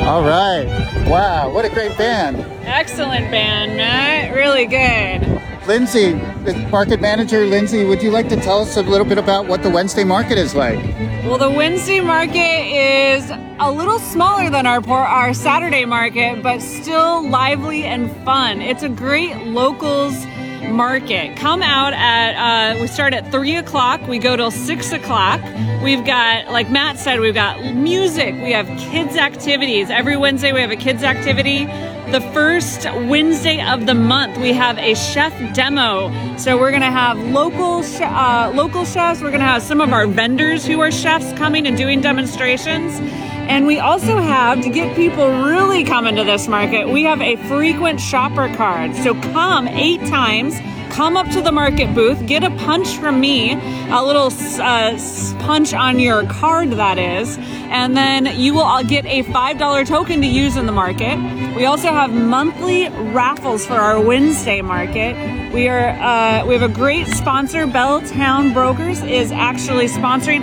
All right. Wow, what a great band. Excellent band, Matt. Really good. Lindsay, the market manager, Lindsay, would you like to tell us a little bit about what the Wednesday market is like? Well, the Wednesday market is a little smaller than our Saturday market, but still lively and fun. It's a great locals market. Come out at, we start at 3 o'clock, we go till 6 o'clock. We've got, like Matt said, we've got music, we have kids activities. Every Wednesday we have a kids activity. The first Wednesday of the month, we have a chef demo. So we're gonna have local chefs, we're gonna have some of our vendors who are chefs coming and doing demonstrations. And we also have, to get people really coming to this market, we have a frequent shopper card. So come 8 times, come up to the market booth, get a punch from me, a little punch on your card, that is, and then you will get a $5 token to use in the market. We also have monthly raffles for our Wednesday market. We have a great sponsor. Belltown Brokers is actually sponsoring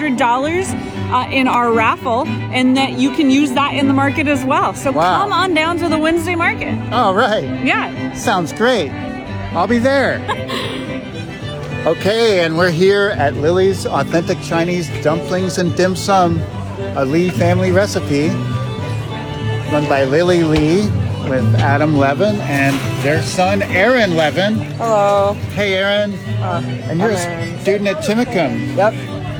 $100 in our raffle, and that you can use that in the market as well. So Come on down to the Wednesday market. All right. Yeah. Sounds great. I'll be there. Okay, and we're here at Lily's Authentic Chinese Dumplings and Dim Sum, a Lee family recipe run by Lily Lee with Adam Levin and their son Aaron Levin. Hello. Hey Aaron. And you're a student at Timicum. Yep.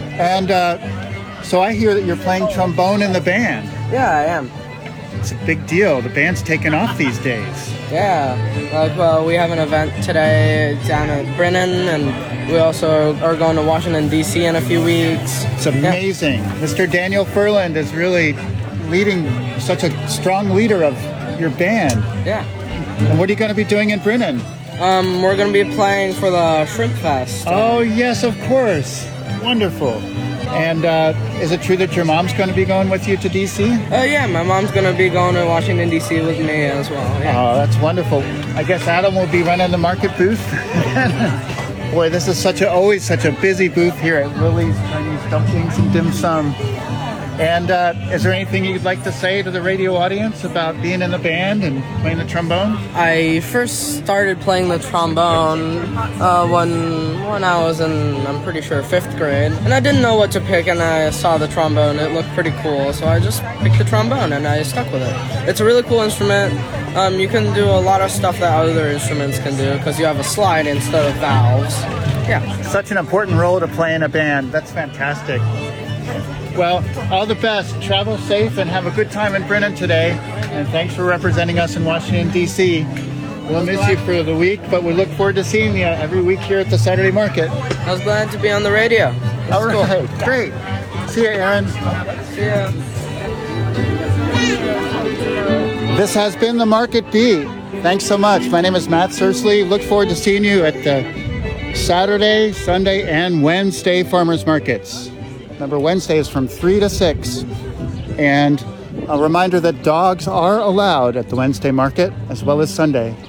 And so I hear that you're playing trombone in the band. Yeah, I am. It's a big deal. The band's taking off these days. Yeah. We have an event today down at Brennan, and we also are going to Washington, D.C. in a few weeks. It's amazing. Yeah. Mr. Daniel Furland is really leading, such a strong leader of your band. Yeah. And what are you going to be doing in Brennan? We're going to be playing for the Shrimp Fest. Oh, yes, of course. Wonderful. And is it true that your mom's going to be going with you to D.C.? Yeah, my mom's going to be going to Washington, D.C. with me as well. Yeah. Oh, that's wonderful. I guess Adam will be running the market booth. Boy, this is always such a busy booth here at Lily's Chinese Dumplings and Dim Sum. And is there anything you'd like to say to the radio audience about being in the band and playing the trombone? I first started playing the trombone when I was in, I'm pretty sure, 5th grade. And I didn't know what to pick, and I saw the trombone. It looked pretty cool, so I just picked the trombone, and I stuck with it. It's a really cool instrument. You can do a lot of stuff that other instruments can do, because you have a slide instead of valves. Yeah. Such an important role to play in a band. That's fantastic. Well, all the best. Travel safe and have a good time in Brennan today. And thanks for representing us in Washington, D.C. We'll miss you for the week, but we look forward to seeing you every week here at the Saturday Market. I was glad to be on the radio. All right, cool. Great. See you, Aaron. See ya. This has been the Market Beat. Thanks so much. My name is Matt Sursley. Look forward to seeing you at the Saturday, Sunday, and Wednesday farmers markets. Remember, Wednesday is from 3 to 6. And a reminder that dogs are allowed at the Wednesday market as well as Sunday.